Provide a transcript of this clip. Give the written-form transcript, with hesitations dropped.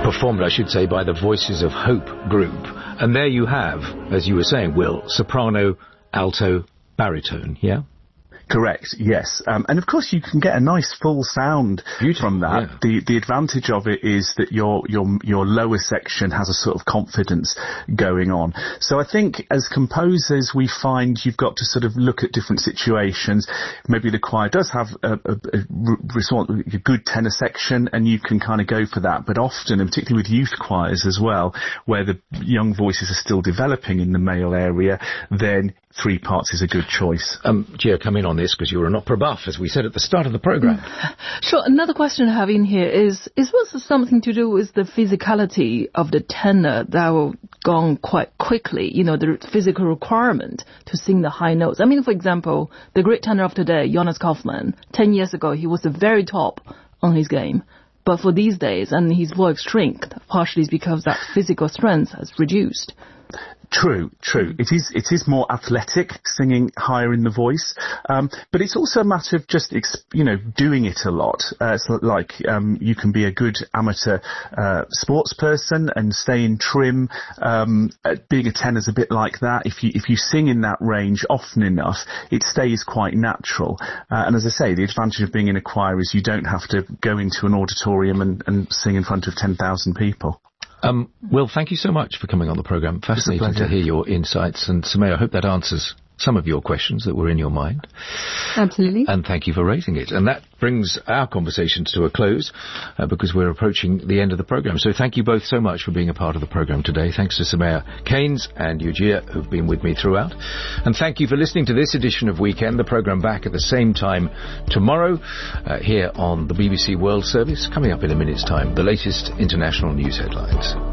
performed, I should say, by the Voices of Hope group. And there you have, as you were saying, Will, soprano, alto, baritone, yeah? Correct, yes. And of course you can get a nice full sound from that. Yeah. The advantage of it is that your lower section has a sort of confidence going on. So I think as composers we find you've got to sort of look at different situations. Maybe the choir does have a good tenor section and you can kind of go for that. But often, and particularly with youth choirs as well, where the young voices are still developing in the male area, then 3 parts is a good choice. Gia, come in on this because you're an opera buff, as we said at the start of the programme. Sure. Another question I have in here is this something to do with the physicality of the tenor that will go on quite quickly, the physical requirement to sing the high notes? I mean, for example, the great tenor of today, Jonas Kaufmann, 10 years ago, he was the very top on his game. But for these days, and his voice shrinked, partially because that physical strength has reduced. True. It is more athletic, singing higher in the voice, but it's also a matter of just doing it a lot. It's like you can be a good amateur sports person and stay in trim. Being a tenor's a bit like that. If you sing in that range often enough, it stays quite natural. And as I say, the advantage of being in a choir is you don't have to go into an auditorium and sing in front of 10,000 people. Will, thank you so much for coming on the programme. Fascinating to hear your insights. And Soumaya, I hope that answers some of your questions that were in your mind. Absolutely. And thank you for raising it. And that brings our conversations to a close because we're approaching the end of the programme. So thank you both so much for being a part of the programme today. Thanks to Soumaya Keynes and Gia, who've been with me throughout. And thank you for listening to this edition of Weekend, the programme back at the same time tomorrow here on the BBC World Service. Coming up in a minute's time, the latest international news headlines.